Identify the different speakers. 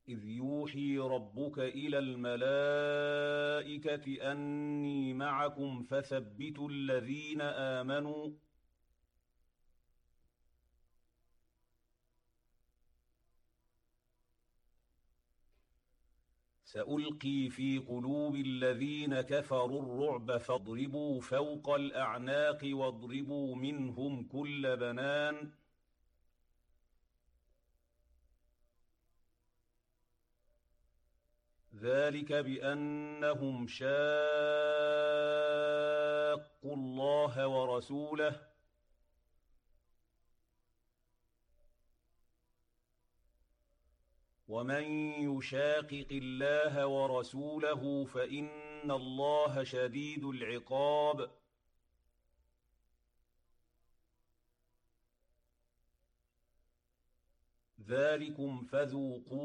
Speaker 1: إذ يوحي ربك إلى الملائكة أني معكم فثبتوا الذين آمنوا سألقي في قلوب الذين كفروا الرعب فاضربوا فوق الأعناق واضربوا منهم كل بنان ذلك بأنهم شاقوا الله ورسوله ومن يشاقق الله ورسوله فإن الله شديد العقاب ذلكم فذوقوه